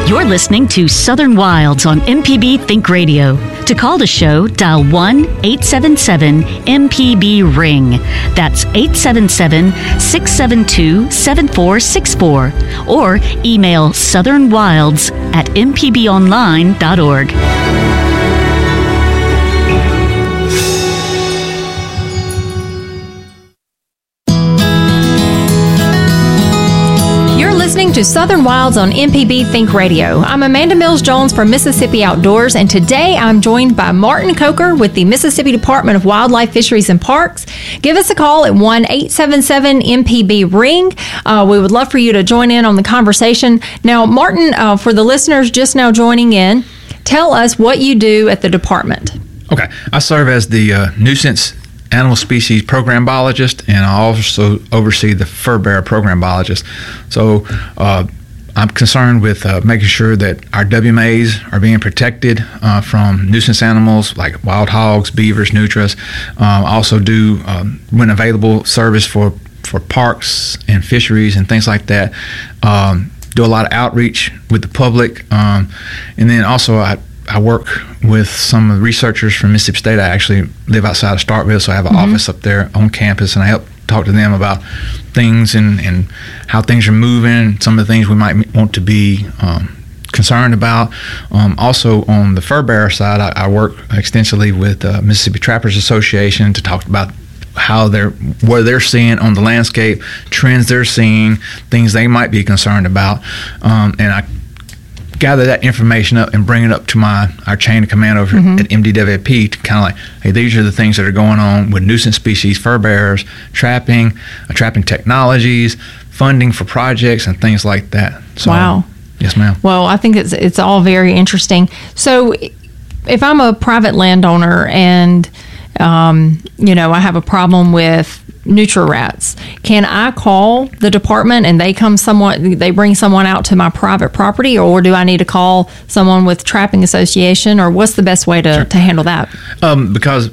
You're listening to Southern Wilds on MPB Think Radio. To call the show, dial 1-877-MPB-RING. That's 877-672-7464. Or email southernwilds@mpbonline.org. Listening to Southern Wilds on MPB Think Radio. I'm Amanda Mills-Jones from Mississippi Outdoors, and today I'm joined by Martin Coker with the Mississippi Department of Wildlife, Fisheries, and Parks. Give us a call at 1-877-MPB-RING. We would love for you to join in on the conversation. Now, Martin, for the listeners just now joining in, tell us what you do at the department. Okay. I serve as the nuisance animal species program biologist, and I also oversee the fur bearer program biologist. So I'm concerned with making sure that our WMAs are being protected from nuisance animals like wild hogs, beavers, nutria. Also do, when available, service for parks and fisheries and things like that. Do a lot of outreach with the public, and then also I work with some of the researchers from Mississippi State. I actually live outside of Starkville, so I have an office up there on campus, and I help talk to them about things and how things are moving, some of the things we might want to be concerned about. Also, on the fur bearer side, I work extensively with Mississippi Trappers Association to talk about what they're seeing on the landscape, trends they're seeing, things they might be concerned about, and I gather that information up and bring it up to our chain of command over at MDWP to kind of like, hey, these are the things that are going on with nuisance species, fur bearers, trapping technologies, funding for projects, and things like that. So, wow. Yes, ma'am. Well, I think it's all very interesting. So if I'm a private landowner and I have a problem with nutria rats, can I call the department and they bring someone out to my private property, or do I need to call someone with Trapping Association, or what's the best way to handle that? Because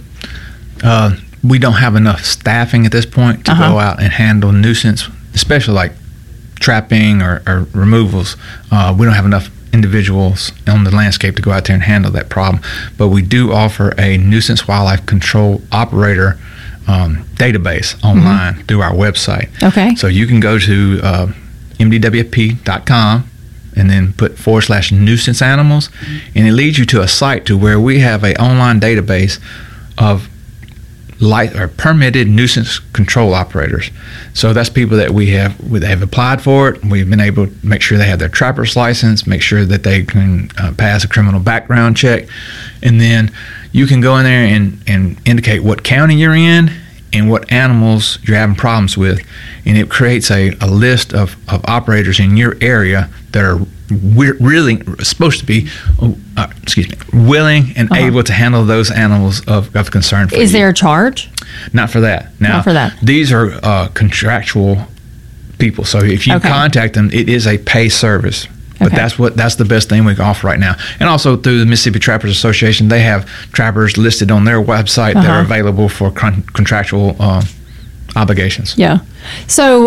we don't have enough staffing at this point to go out and handle nuisance, especially like trapping or removals. We don't have enough individuals on the landscape to go out there and handle that problem. But we do offer a nuisance wildlife control operator database online through our website. Okay. So you can go to mdwp.com and then put /nuisance animals, and it leads you to a site to where we have an online database of permitted nuisance control operators. So that's people that they have applied for it. We've been able to make sure they have their trapper's license, make sure that they can pass a criminal background check, and then you can go in there and indicate what county you're in and what animals you're having problems with, and it creates a list of operators in your area that are really supposed to be willing and able to handle those animals of concern for you. Is there a charge? Not for that. Now, not for that. These are contractual people, so if you contact them, it is a pay service. But that's the best thing we can offer right now. And also through the Mississippi Trappers Association, they have trappers listed on their website that are available for contractual obligations. Yeah. So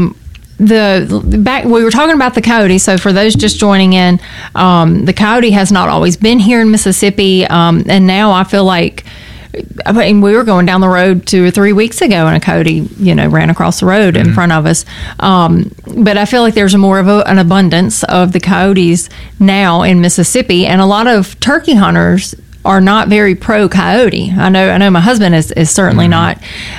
we were talking about the coyote. So for those just joining in, the coyote has not always been here in Mississippi, and now I feel like, we were going down the road 2 or 3 weeks ago, and a coyote, ran across the road in front of us. But I feel like there's more of an abundance of the coyotes now in Mississippi, and a lot of turkey hunters are not very pro coyote. I know my husband is certainly not.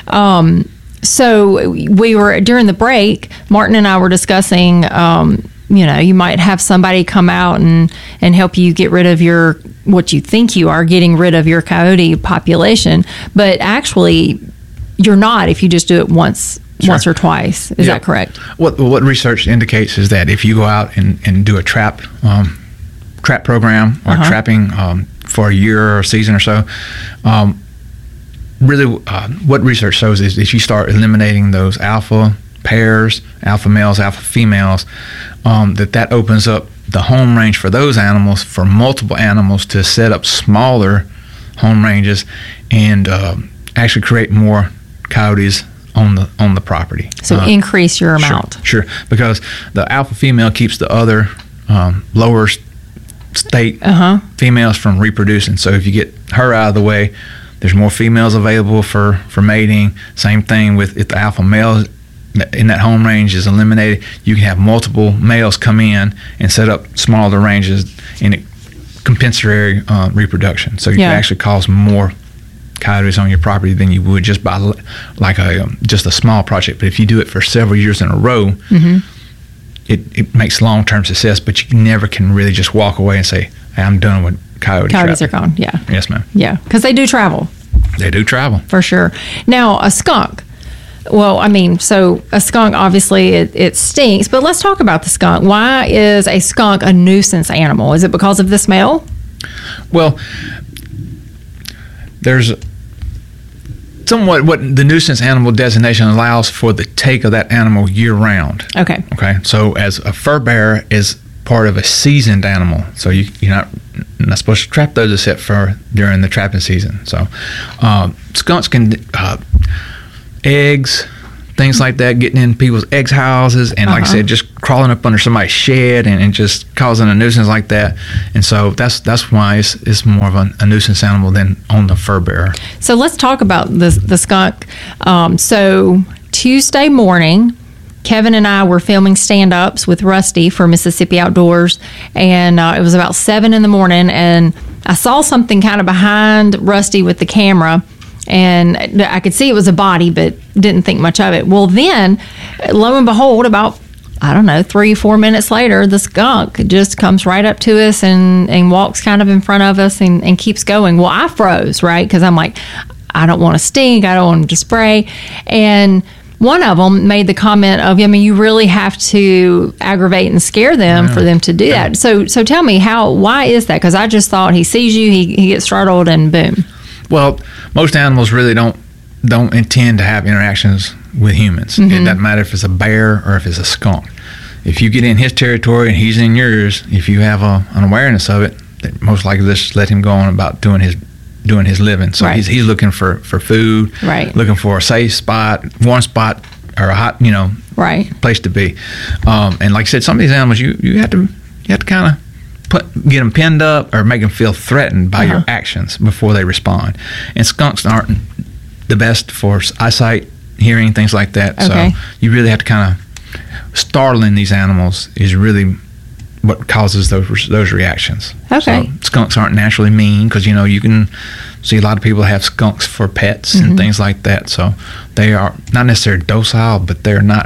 So we were, during the break, Martin and I were discussing, you might have somebody come out and help you get rid of what you think you are getting rid of your coyote population, but actually you're not if you just do it once or twice. Is that correct? What research indicates is that if you go out and do a trap program or trapping for a year or a season or so, really what research shows is if you start eliminating those alpha pairs, alpha males, alpha females, that opens up the home range for those animals, for multiple animals to set up smaller home ranges and actually create more coyotes on the property. So increase your amount. Sure, because the alpha female keeps the other lower state females from reproducing. So if you get her out of the way, there's more females available for mating. Same thing with if the alpha male in that home range is eliminated, you can have multiple males come in and set up smaller ranges in compensatory reproduction. So you can actually cause more coyotes on your property than you would just by like just a small project. But if you do it for several years in a row, it makes long-term success, but you never can really just walk away and say, hey, I'm done with coyotes are gone. Yeah. Yes, ma'am. Yeah, because they do travel. They do travel. For sure. Now, a skunk. Well, I mean, so a skunk, obviously, it stinks, but let's talk about the skunk. Why is a skunk a nuisance animal? Is it because of the smell? Well, there's somewhat what the nuisance animal designation allows for the take of that animal year-round. Okay. So as a fur bearer is part of a seasoned animal, so you're not supposed to trap those except for during the trapping season. So skunks can eggs, things like that, getting in people's eggs houses, and like I said, just crawling up under somebody's shed and just causing a nuisance like that. And so that's why it's more of a nuisance animal than on the fur bearer. So let's talk about the skunk. So Tuesday morning, Kevin and I were filming stand-ups with Rusty for Mississippi Outdoors, and it was about 7 in the morning, and I saw something kind of behind Rusty with the camera, and I could see it was a body, but didn't think much of it. Well, then, lo and behold, about, 3-4 minutes later, the skunk just comes right up to us and walks kind of in front of us and keeps going. Well, I froze, right? Because I'm like, I don't want to stink. I don't want to spray. And one of them made the comment of, you really have to aggravate and scare them for them to do that. So tell me, why is that? Because I just thought he sees you, he gets startled, and boom. Well, most animals really don't intend to have interactions with humans. It doesn't matter if it's a bear or if it's a skunk. If you get in his territory and he's in yours, if you have an awareness of it, that most likely just let him go on about doing his living. So he's looking for food, looking for a safe spot, warm spot, or a hot place to be. And like I said, some of these animals you have to kind of get them pinned up or make them feel threatened by your actions before they respond. And skunks aren't the best for eyesight, hearing, things like that. Okay. So you really have to kind of startling these animals is really what causes those reactions. Okay. So skunks aren't naturally mean because you can see a lot of people have skunks for pets and things like that. So they are not necessarily docile, but they're not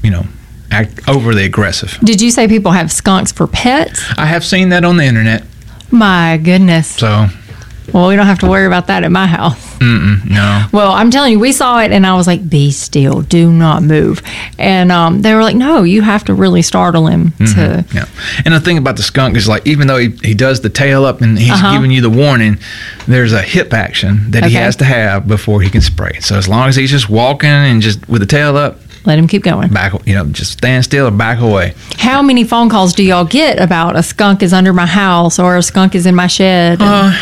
overly aggressive. Did you say people have skunks for pets? I have seen that on the internet. My goodness. So, well, we don't have to worry about that at my house. No. Well, I'm telling you, we saw it, and I was like, be still, do not move. And they were like, no, you have to really startle him to... Yeah. And the thing about the skunk is, like, even though he does the tail up and he's giving you the warning, there's a hip action that he has to have before he can spray. So as long as he's just walking and just with the tail up, let him keep going. Back, just stand still or back away. How many phone calls do y'all get about a skunk is under my house or a skunk is in my shed?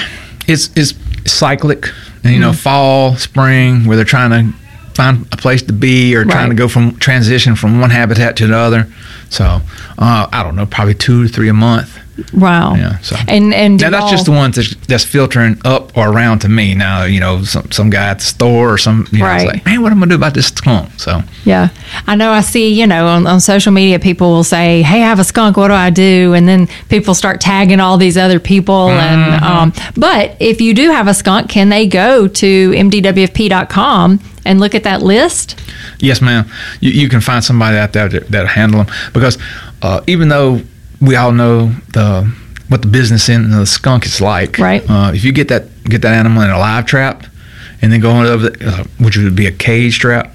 It's cyclic. And, fall, spring, where they're trying to find a place to be or trying to go transition from one habitat to the other. So, I don't know, probably 2 to 3 a month. Wow. Yeah. So and now that's just the ones that's filtering up or around to me. Now, some guy at the store or some, it's like, man, what am I gonna do about this skunk? So yeah, I know. I see, on social media, people will say, "Hey, I have a skunk. What do I do?" And then people start tagging all these other people. And but if you do have a skunk, can they go to mdwfp.com and look at that list? Yes, ma'am. You can find somebody out there that'll handle them because even though we all know what the business in the skunk is like. Right. If you get that animal in a live trap, and then go over which would be a cage trap.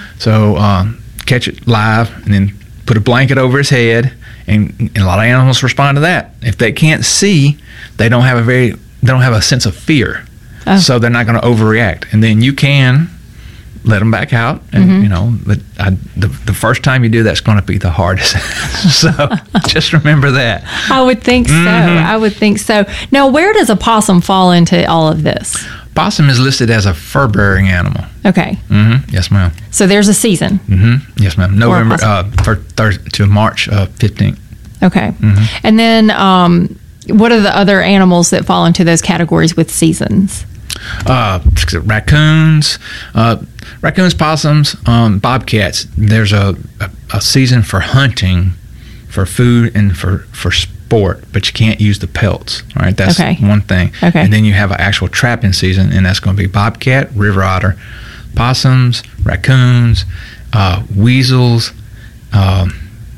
So catch it live, and then put a blanket over its head, and a lot of animals respond to that. If they can't see, they don't have a sense of fear, so they're not going to overreact. And then you can let them back out, and but the first time you do that's going to be the hardest. So just remember that. I would think so. I would think so. Now, where does a possum fall into all of this? Possum is listed as a fur-bearing animal. Okay. Yes, ma'am. So there's a season. Yes, ma'am. November to March 15th. Okay. And then what are the other animals that fall into those categories with seasons? Raccoons, possums, bobcats. There's a season for hunting, for food, and for sport, but you can't use the pelts. All right, that's one thing. Okay. And then you have an actual trapping season, and that's going to be bobcat, river otter, possums, raccoons, weasels, and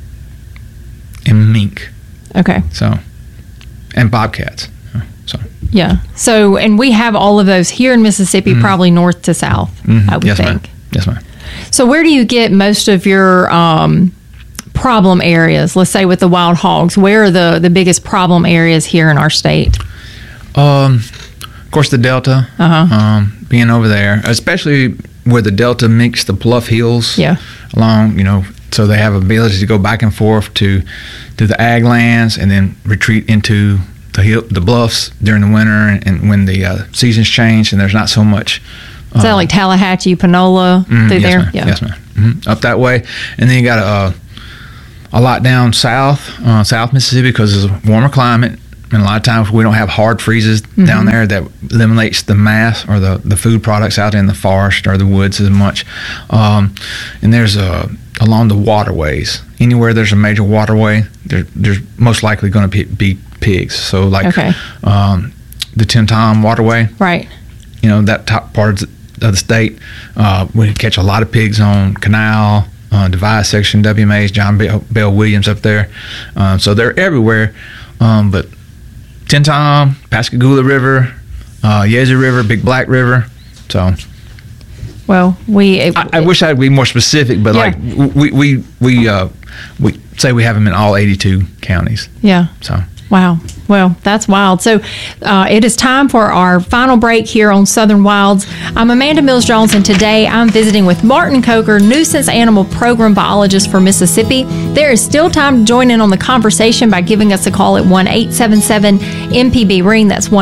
mink. Okay. So, and bobcats. So. Yeah. So, and we have all of those here in Mississippi, probably north to south, I would Yes, think. ma'am. Yes, ma'am. So, where do you get most of your problem areas? Let's say with the wild hogs, where are the biggest problem areas here in our state? Of course, the Delta. Being over there, especially where the Delta meets the bluff hills. Yeah. Along, so they have ability to go back and forth to the ag lands and then retreat into the bluffs during the winter and when the seasons change and there's not so much. Is that like Tallahatchie, Panola through yes, there? Ma'am. Yeah. Yes, ma'am. Up that way, and then you got a lot down south Mississippi because it's a warmer climate, and a lot of times we don't have hard freezes down there that eliminates the mass or the food products out in the forest or the woods as much. And there's along the waterways. Anywhere there's a major waterway, there's most likely going to be pigs. So like the Tim-Tom waterway, right? That top part of the state, we catch a lot of pigs on Canal, Divide section, W. Mays, John Bell Williams up there. So they're everywhere. But Tim-Tom, Pascagoula River, Yazoo River, Big Black River. So. Well, I wish I'd be more specific, but like we say we have them in all 82 counties. Yeah. So. Wow. Well, that's wild. So it is time for our final break here on Southern Wilds. I'm Amanda Mills-Jones, and today I'm visiting with Martin Coker, Nuisance Animal Program Biologist for Mississippi. There is still time to join in on the conversation by giving us a call at 1-877-MPB-RING. That's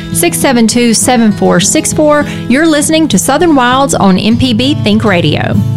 1-877-672-7464. You're listening to Southern Wilds on MPB Think Radio.